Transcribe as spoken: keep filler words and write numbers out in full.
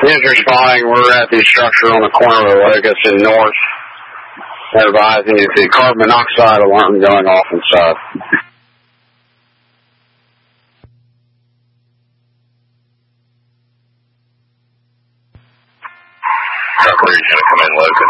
Is responding. We're at the structure on the corner of Locust and North. Advising you the carbon monoxide alarm going off inside. Trucker, you're going to come in Locust.